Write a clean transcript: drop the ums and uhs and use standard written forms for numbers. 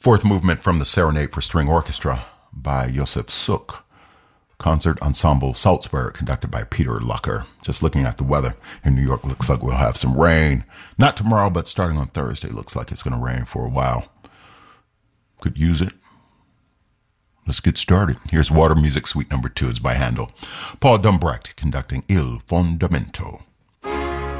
Fourth movement from the Serenade for String Orchestra by Josef Suk. Concert Ensemble Salzburg, conducted by Peter Lucker. Just looking at the weather in New York, looks like we'll have some rain. Not tomorrow, but starting on Thursday, looks like it's going to rain for a while. Could use it. Let's get started. Here's Water Music Suite number 2. It's by Handel. Paul Dumbrecht conducting Il Fondamento.